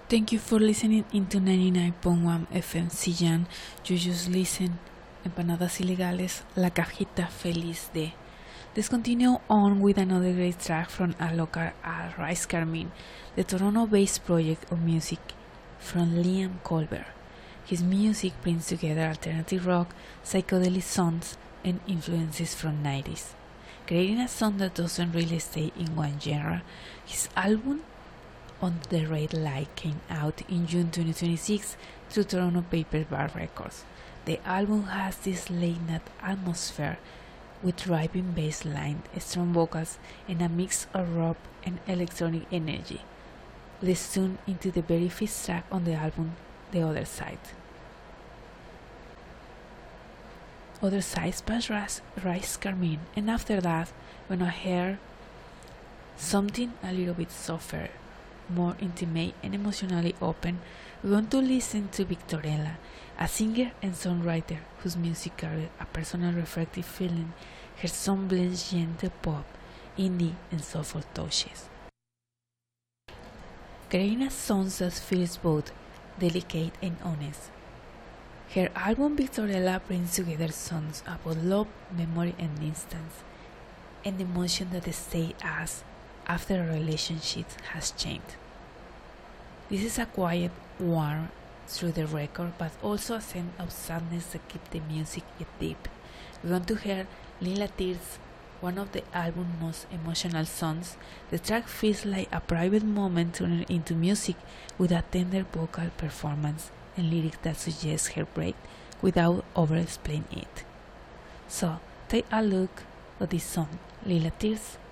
Thank you for listening into 99.1 FM Sillan. You just listen Empanadas Ilegales, La Cajita Feliz de. Let's continue on with another great track from Alok Rice Carmine, the Toronto-based project of music from Liam Colbert. His music brings together alternative rock, psychedelic sounds, and influences from 90s. Creating a song that doesn't really stay in one genre, his album On the Red Light came out in June 2026 through Toronto Paper Bar Records. The album has this late-night atmosphere with driving bass line, strong vocals, and a mix of rock and electronic energy. Let's tune into the very first track on the album, The Other Side. Other Side by Rice Carmine, and after that, when I hear something a little bit softer, more intimate and emotionally open, we want to listen to Victorella, a singer and songwriter whose music carries a personal reflective feeling. Her song blends gentle pop, indie and soulful touches, creating a song that feels both delicate and honest. Her album Victorella brings together songs about love, memory and distance, and emotion that stay us after a relationship has changed. This is a quiet warmth through the record, but also a sense of sadness that keeps the music deep. We want to hear Lila Tears, one of the album's most emotional songs. The track feels like a private moment turned into music with a tender vocal performance and lyrics that suggest heartbreak without over-explaining it. So, take a look at this song, Lila Tears